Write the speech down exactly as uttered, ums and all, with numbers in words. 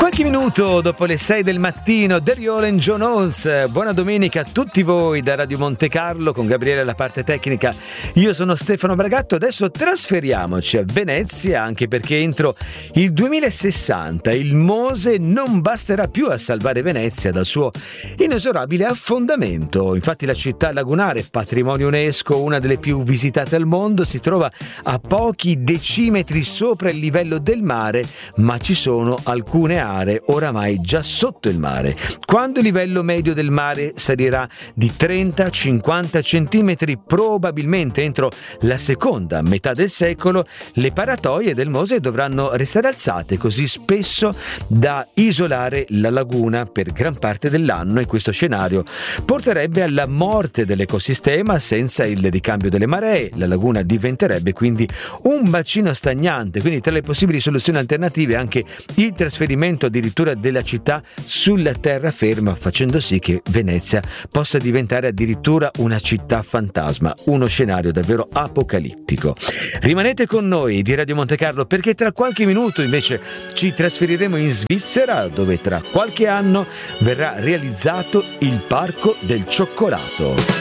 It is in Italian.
Qualche minuto dopo le sei del mattino, Dario and John Holmes. Buona domenica a tutti voi da Radio Monte Carlo con Gabriele alla parte tecnica. Io sono Stefano Bragatto. Adesso trasferiamoci a Venezia, anche perché entro il duemilasessanta il Mose non basterà più a salvare Venezia dal suo inesorabile affondamento. Infatti la città lagunare, patrimonio UNESCO, una delle più visitate al mondo, si trova a pochi decimetri sopra il livello del mare, ma ci sono alcune aree oramai già sotto il mare. Quando il livello medio del mare salirà di trenta cinquanta centimetri, probabilmente entro la seconda metà del secolo, le paratoie del Mose dovranno restare alzate così spesso da isolare la laguna per gran parte dell'anno, e questo scenario porterebbe alla morte dell'ecosistema. Senza il ricambio delle maree, la laguna diventerebbe quindi un bacino stagnante. Quindi tra le possibili soluzioni alternative anche il trasferimento addirittura della città sulla terraferma, facendo sì che Venezia possa diventare addirittura una città fantasma, uno scenario davvero apocalittico. Rimanete con noi di Radio Monte Carlo, perché tra qualche minuto invece ci trasferiremo in Svizzera, dove tra qualche anno verrà realizzato il Parco del Cioccolato.